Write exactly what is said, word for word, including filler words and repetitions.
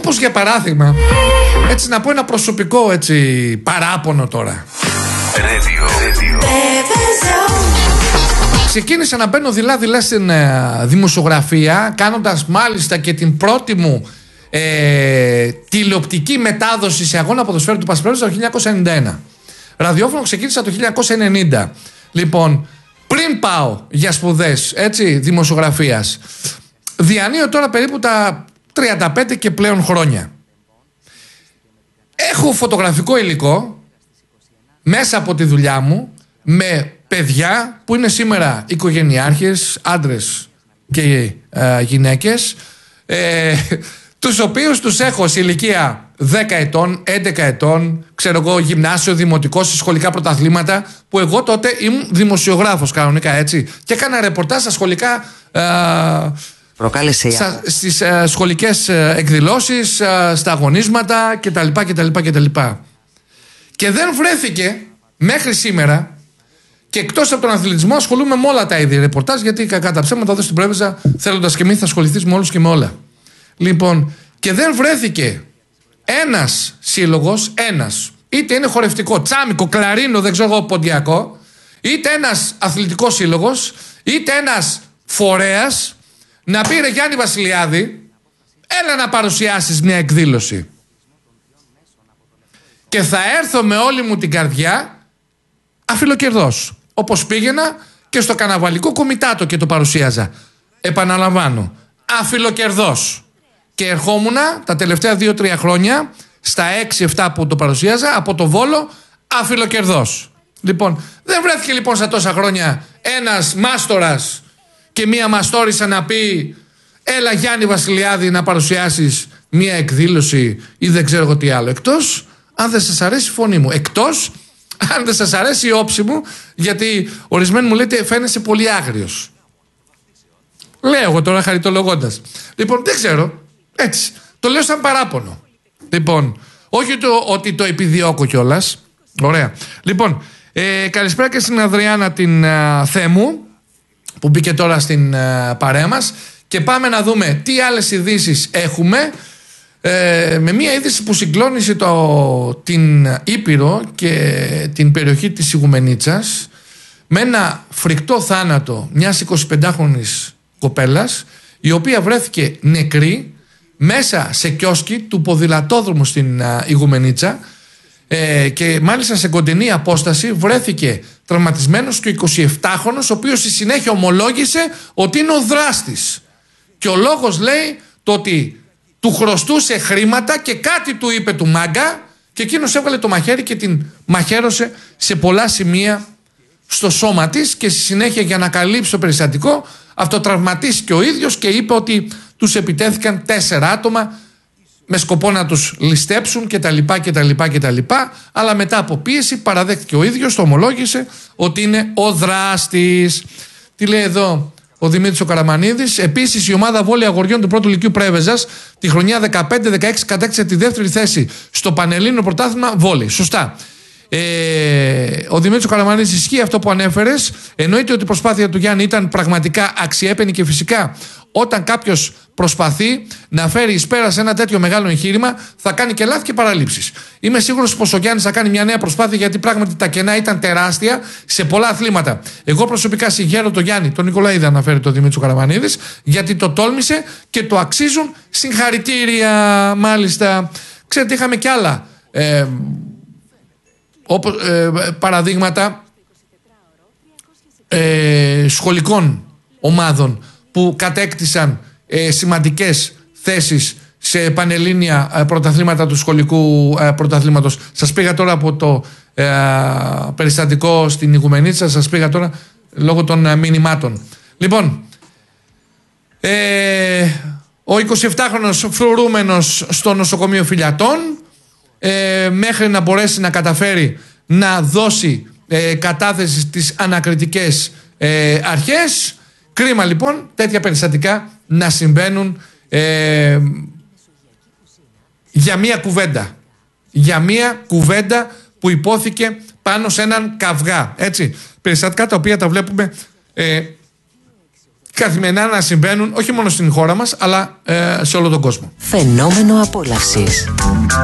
Όπως για παράδειγμα, έτσι να πω ένα προσωπικό έτσι παράπονο τώρα. Ξεκίνησα να μπαίνω δειλά-δειλά στην ε, δημοσιογραφία, κάνοντας μάλιστα και την πρώτη μου ε, τηλεοπτική μετάδοση σε αγώνα ποδοσφαίρου του Πασπαλού το χίλια εννιακόσια ενενήντα ένα. Ραδιόφωνο ξεκίνησα το χίλια εννιακόσια ενενήντα. Λοιπόν, πριν πάω για σπουδές, έτσι, δημοσιογραφίας, διανύω τώρα περίπου τα τριάντα πέντε και πλέον χρόνια. Έχω φωτογραφικό υλικό μέσα από τη δουλειά μου με παιδιά που είναι σήμερα οικογενειάρχες, άντρες και ε, γυναίκες, ε, τους οποίους τους έχω σε ηλικία δέκα ετών, έντεκα ετών, ξέρω εγώ, γυμνάσιο, δημοτικό, σε σχολικά πρωταθλήματα, που εγώ τότε ήμουν δημοσιογράφος κανονικά, έτσι, και έκανα ρεπορτάζ στα σχολικά ε, Προκάλεσε στα, στις ε, σχολικές ε, εκδηλώσεις, ε, στα αγωνίσματα κτλ, κτλ, κτλ. Και δεν βρέθηκε μέχρι σήμερα. Και εκτός από τον αθλητισμό, ασχολούμαι με όλα τα είδη ρεπορτάζ, γιατί κακά τα ψέματα εδώ στην Πρέβεζα, θέλοντας και μη, θα ασχοληθείς με όλους και με όλα. Λοιπόν, και δεν βρέθηκε ένας σύλλογος, ένας, είτε είναι χορευτικό, τσάμικο, κλαρίνο, δεν ξέρω εγώ, ποντιακό, είτε ένας αθλητικός σύλλογος, είτε ένας φορέας, να πει ρε Γιάννη Βασιλιάδη, έλα να παρουσιάσεις μια εκδήλωση. Και θα έρθω με όλη μου την καρδιά αφιλοκερδός. Όπως πήγαινα και στο Καναβαλικό Κομιτάτο και το παρουσίαζα. Επαναλαμβάνω, αφιλοκερδός. Και ερχόμουνα τα τελευταία δύο τρία χρόνια, στα έξι εφτά που το παρουσίαζα, από το Βόλο, αφιλοκερδός. Λοιπόν, δεν βρέθηκε λοιπόν στα τόσα χρόνια ένας μάστορας και μία μαστόρισα να πει έλα Γιάννη Βασιλιάδη να παρουσιάσεις μία εκδήλωση ή δεν ξέρω εγώ τι άλλο. Εκτός αν δεν σας αρέσει η φωνή μου. Εκτός αν δεν σας αρέσει η όψη μου, γιατί ορισμένοι μου λέτε φαίνεσαι πολύ άγριος. Λέω εγώ τώρα χαριτολογώντας. Λοιπόν, δεν ξέρω. Έτσι. Το λέω σαν παράπονο. Λοιπόν, όχι το, ότι το επιδιώκω κιόλας. Ωραία. Λοιπόν, ε, καλησπέρα και στην Αδριάννα την α, Θέμου, που μπήκε τώρα στην α, παρέα μας. Και πάμε να δούμε τι άλλες ειδήσεις έχουμε. Ε, με μια είδηση που συγκλώνησε το, την Ήπειρο και την περιοχή της Ιγουμενίτσας, με ένα φρικτό θάνατο μιας εικοσιπεντάχρονης κοπέλας, η οποία βρέθηκε νεκρή μέσα σε κιόσκι του ποδηλατόδρομου στην α, Ιγουμενίτσα, ε, και μάλιστα σε κοντινή απόσταση βρέθηκε τραυματισμένος και ο εικοσιεπτάχρονος, ο οποίος στη συνέχεια ομολόγησε ότι είναι ο δράστης. Και ο λόγος λέει το ότι του χρωστούσε χρήματα και κάτι του είπε του μάγκα και εκείνος έβγαλε το μαχαίρι και την μαχαίρωσε σε πολλά σημεία στο σώμα της, και στη συνέχεια, για να καλύψει το περιστατικό, αυτοτραυματίστηκε ο ίδιος και είπε ότι τους επιτέθηκαν τέσσερα άτομα με σκοπό να τους ληστέψουν κτλ, κτλ, κτλ. Αλλά μετά από πίεση παραδέχτηκε ο ίδιος, το ομολόγησε ότι είναι ο δράστης. Τι λέει εδώ ο Δημήτρης ο Καραμανίδης? Επίσης, η ομάδα βόλεϊ αγοριών του πρώτου λυκείου Πρέβεζας τη χρονιά δεκαπέντε δεκαέξι κατέκτησε τη δεύτερη θέση στο Πανελλήνιο Πρωτάθλημα Βόλεϊ. Σωστά. Ε, ο Δημήτρης ο Καραμανίδης, ισχύει αυτό που ανέφερες. Εννοείται ότι η προσπάθεια του Γιάννη ήταν πραγματικά αξιέπαινη, και φυσικά όταν κάποιος προσπαθεί να φέρει εις πέρα σε ένα τέτοιο μεγάλο εγχείρημα, θα κάνει και λάθη και παραλήψεις. Είμαι σίγουρος πως ο Γιάννης θα κάνει μια νέα προσπάθεια, γιατί πράγματι τα κενά ήταν τεράστια σε πολλά αθλήματα. Εγώ προσωπικά συγχαίρω τον Γιάννη, τον Νικολαίδη αναφέρει το Δημήτρης ο Καραμανίδης, γιατί το τόλμησε και το αξίζουν συγχαρητήρια. Μάλιστα, ξέρετε, είχαμε κι άλλα ε, όπως, ε, παραδείγματα ε, σχολικών ομάδων που κατέκτησαν ε, σημαντικές θέσεις σε πανελλήνια ε, πρωταθλήματα του σχολικού ε, πρωταθλήματος. Σας πήγα τώρα από το ε, περιστατικό στην Ιγουμενίτσα, σας πήγα τώρα λόγω των ε, μηνυμάτων. Λοιπόν, ε, ο εικοσιεπτάχρονος φρουρούμενος στο νοσοκομείο Φιλιατών, ε, μέχρι να μπορέσει να καταφέρει να δώσει ε, κατάθεση στις ανακριτικές ε, αρχές. Κρίμα λοιπόν τέτοια περιστατικά να συμβαίνουν ε, για μία κουβέντα. Για μία κουβέντα που υπόθηκε πάνω σε έναν καυγά. Έτσι. Περιστατικά τα οποία τα βλέπουμε ε, καθημερινά να συμβαίνουν όχι μόνο στην χώρα μας, αλλά ε, σε όλο τον κόσμο. Φαινόμενο απόλαυσης.